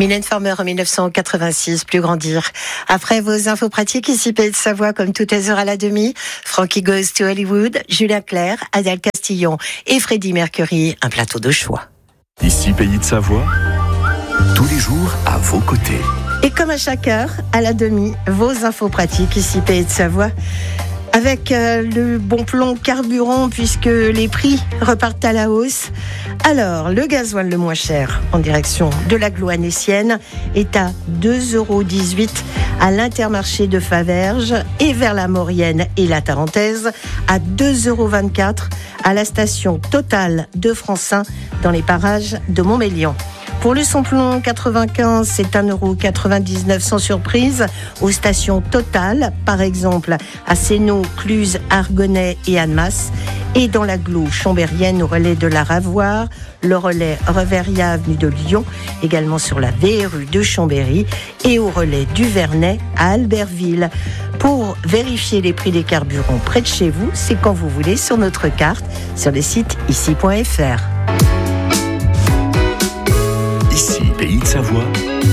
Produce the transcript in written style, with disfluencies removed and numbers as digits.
Mylène Farmer en 1986, Plus grandir. Après vos infos pratiques, ici Pays de Savoie, comme toutes les heures à la demi, Frankie Goes to Hollywood, Julien Clerc, Adèle Castillon et Freddie Mercury, un plateau de choix. Ici Pays de Savoie, tous les jours à vos côtés. Et comme à chaque heure, à la demi, vos infos pratiques, ici Pays de Savoie. Avec le bon plan carburant, puisque les prix repartent à la hausse. Alors, le gasoil le moins cher, en direction de l'agglo-annécienne, est à 2,18 € à l'Intermarché de Faverges et vers la Maurienne et la Tarentaise, à 2,24 € à la station Total de Francin, dans les parages de Montmélian. Pour le samplon 95, c'est 1,99 € sans surprise aux stations Total, par exemple à Sénaux, Cluse, Argonnet et Annemasse. Et dans l'agglo chambérienne au relais de la Ravoire, le relais Reveria avenue de Lyon, également sur la VRU de Chambéry et au relais du Vernet à Albertville. Pour vérifier les prix des carburants près de chez vous, c'est quand vous voulez sur notre carte sur le site ici.fr. Ici Pays de Savoie.